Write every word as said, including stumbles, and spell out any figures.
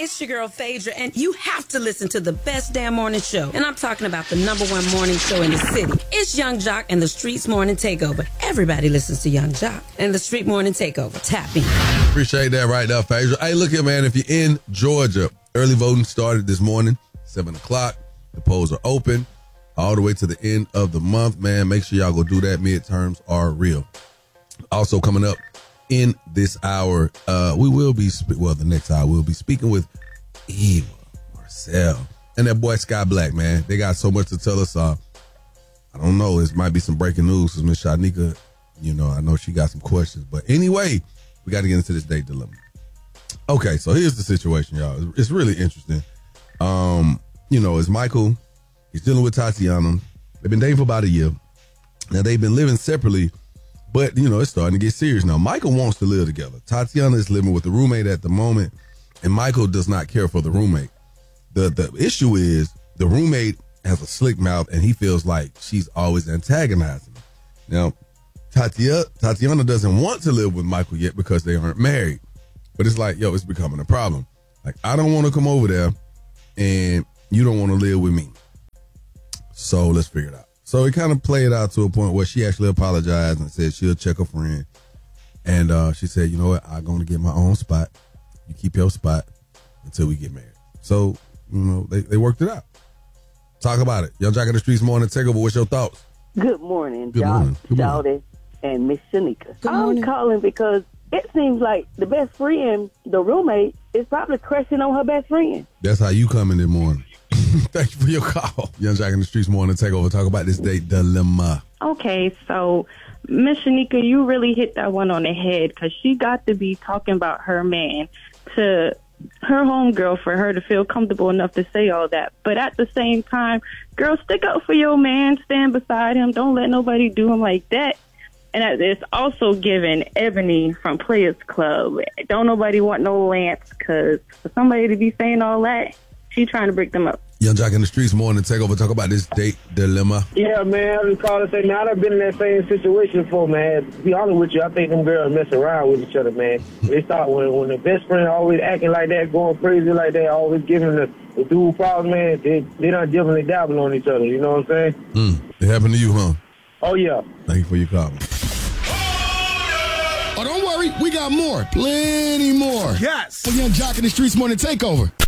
It's your girl Phaedra, and you have to listen to the best damn morning show. And I'm talking about the number one morning show in the city. It's Young Jock and the Street's Morning Takeover. Everybody listens to Young Jock and the Street Morning Takeover. Tap in. Appreciate that right there, Phaedra. Hey, look here, man. If you're in Georgia, early voting started this morning, seven o'clock. The polls are open all the way to the end of the month, man. Make sure y'all go do that. Midterms are real. Also coming up in this hour, uh, we will be, spe- well, the next hour, we'll be speaking with Eva Marcel and that boy Sky Black, man. They got so much to tell us. Uh, I don't know. It might be some breaking news because Miss Shanika, you know, I know she got some questions. But anyway, we got to get into this date dilemma. Okay, so here's the situation, y'all. It's really interesting. Um, you know, it's Michael. He's dealing with Tatiana. They've been dating for about a year. Now, they've been living separately, but, you know, it's starting to get serious now. Michael wants to live together. Tatiana is living with the roommate at the moment, and Michael does not care for the roommate. The the issue is the roommate has a slick mouth, and he feels like she's always antagonizing him. Now, Tatiana, Tatiana doesn't want to live with Michael yet because they aren't married. But it's like, yo, it's becoming a problem. Like, I don't want to come over there, and you don't want to live with me. So let's figure it out. So it kind of played out to a point where she actually apologized and said she'll check her friend. And uh, she said, you know what, I'm going to get my own spot. You keep your spot until we get married. So, you know, they, they worked it out. Talk about it. Young Jock in the Streets Morning Takeover. What's your thoughts? Good morning, Good Jock, morning. Good morning. Shawty, and Miss Shanika. Good I'm morning. calling because it seems like the best friend, the roommate, is probably crushing on her best friend. That's how you come in the morning. Thank you for your call. Young Jock in the Streets Morning Takeover. Talk about this date dilemma. Okay, so Miss Shanika, you really hit that one on the head because she got to be talking about her man to her homegirl for her to feel comfortable enough to say all that. But at the same time, girl, stick up for your man. Stand beside him. Don't let nobody do him like that. And it's also given Ebony from Players Club. Don't nobody want no Lance because for somebody to be saying all that, she trying to break them up. Young Jock in the Streets Morning Takeover. Talk about this date dilemma. Yeah, man, I just called and say, man, I've been in that same situation before, man. To be honest with you, I think them girls mess around with each other, man. They start when when the best friend always acting like that, going crazy like that, always giving the, the dude problems, man. They they done dibbling and dabbling on each other. You know what I'm saying? Mm, it happened to you, huh? Oh yeah. Thank you for your call. Oh, don't worry. We got more. Plenty more. Yes. For Young Jock in the Streets Morning Takeover.